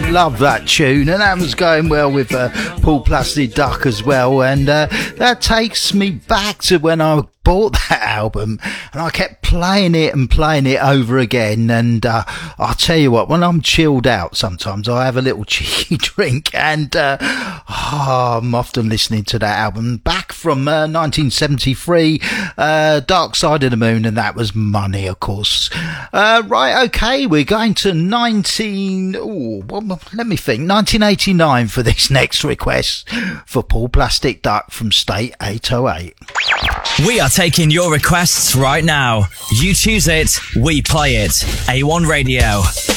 Love that tune, and that was going well with Paul Plastic Duck as well, and that takes me back to when I bought that album and I kept playing it over again, and I'll tell you what, when I'm chilled out sometimes I have a little cheeky drink, and I'm often listening to that album back from 1973, Dark Side of the Moon, and that was Money, of course. Right, okay, we're going to 1989 for this next request for Paul Plastic Duck from State 808. We are taking your requests right now. You choose it, we play it. A1 Radio.